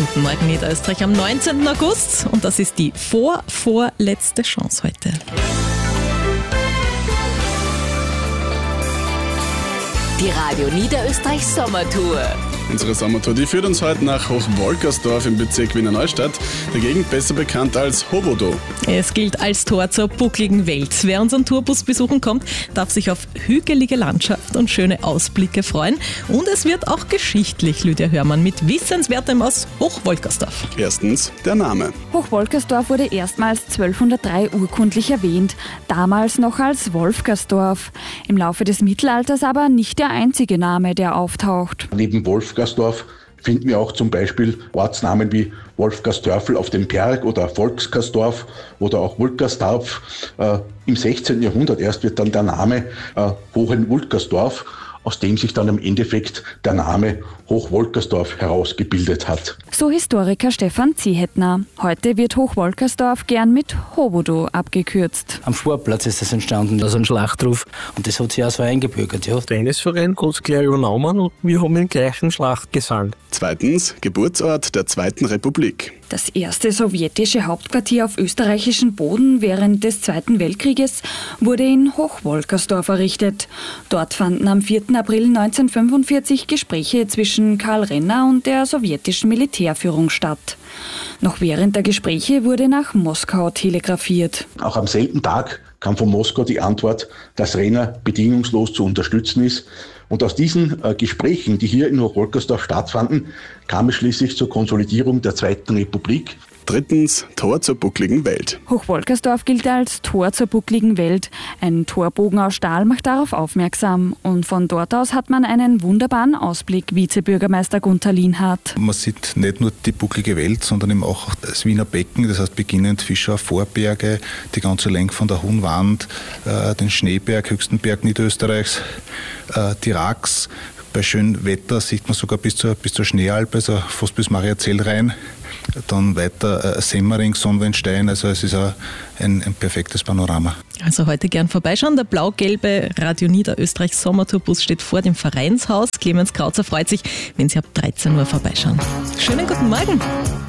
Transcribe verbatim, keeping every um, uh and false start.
Guten Morgen Niederösterreich am neunzehnten August und das ist die vor-vorletzte Chance heute. Die Radio Niederösterreich Sommertour. Unsere Sommertour, die führt uns heute nach Hochwolkersdorf im Bezirk Wiener Neustadt, der Gegend besser bekannt als Hobodo. Es gilt als Tor zur buckligen Welt. Wer unseren Tourbus besuchen kommt, darf sich auf hügelige Landschaft und schöne Ausblicke freuen. Und es wird auch geschichtlich, Lydia Hörmann, mit Wissenswertem aus Hochwolkersdorf. Erstens der Name. Hochwolkersdorf wurde erstmals zwölfhundertdrei urkundlich erwähnt, damals noch als Wolfgersdorf. Im Laufe des Mittelalters aber nicht der einzige Name, der auftaucht. Neben Wolfgersdorf finden wir auch zum Beispiel Ortsnamen wie Wolfgersdörfel auf dem Berg oder Volksgersdorf oder auch Wulkersdorf. Äh, Im sechzehnten Jahrhundert erst wird dann der Name äh, Hohenwulkersdorf, aus dem sich dann im Endeffekt der Name Hochwolkersdorf herausgebildet hat. So Historiker Stefan Ziehetner. Heute wird Hochwolkersdorf gern mit Hobodo abgekürzt. Am Sportplatz ist das entstanden, also ein Schlachtruf. Und das hat sich auch so eingebürgert. Ja. Der Tennisverein hat es gleich übernommen und wir haben den gleichen Schlachtgesang. Zweitens Geburtsort der Zweiten Republik. Das erste sowjetische Hauptquartier auf österreichischem Boden während des Zweiten Weltkrieges wurde in Hochwolkersdorf errichtet. Dort fanden am vierten April neunzehnhundertfünfundvierzig Gespräche zwischen Karl Renner und der sowjetischen Militärführung statt. Noch während der Gespräche wurde nach Moskau telegrafiert. Auch am selben Tag kam von Moskau die Antwort, dass Renner bedingungslos zu unterstützen ist. Und aus diesen äh, Gesprächen, die hier in Hochwolkersdorf stattfanden, kam es schließlich zur Konsolidierung der Zweiten Republik. Drittens Tor zur buckligen Welt. Hochwolkersdorf gilt als Tor zur buckligen Welt. Ein Torbogen aus Stahl macht darauf aufmerksam. Und von dort aus hat man einen wunderbaren Ausblick, Vizebürgermeister Gunther Lienhardt. Man sieht nicht nur die bucklige Welt, sondern eben auch das Wiener Becken, das heißt beginnend Fischer Vorberge, die ganze Länge von der Hohen Wand, äh, den Schneeberg, höchsten Berg Niederösterreichs, äh, die Rax. Bei schönem Wetter sieht man sogar bis zur, bis zur Schneealp, also fast bis Mariazell rein. Dann weiter äh, Semmering, Sonnwendstein, also es ist ein, ein, ein perfektes Panorama. Also heute gern vorbeischauen. Der blau-gelbe Radio Niederösterreich Sommertourbus steht vor dem Vereinshaus. Clemens Krautzer freut sich, wenn Sie ab dreizehn Uhr vorbeischauen. Schönen guten Morgen.